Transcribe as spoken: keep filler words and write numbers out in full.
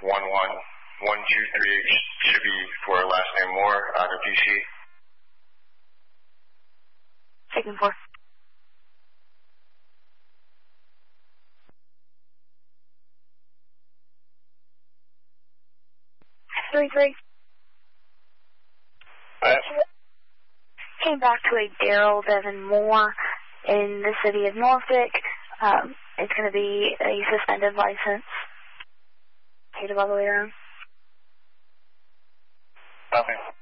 one one one two three should be for last name Moore out of D C. Taking four. Three three. Yes. Came back to a Daryl Devin Moore in the city of Norfolk. Um, it's going to be a suspended license. Paid all the way around. Nothing.